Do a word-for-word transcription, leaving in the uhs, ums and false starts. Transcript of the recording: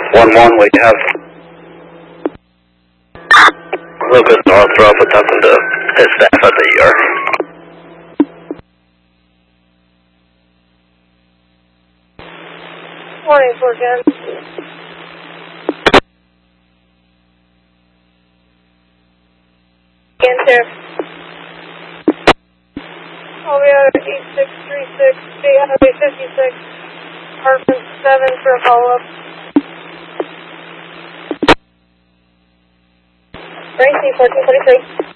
one one, we have Lucas Northrop attempting to hit staff at the E R. Morning, four ten. Enter. I'll be out at eight six three six, State Highway fifty-six, Hartman seven for a follow-up. Racing fourteen twenty-three.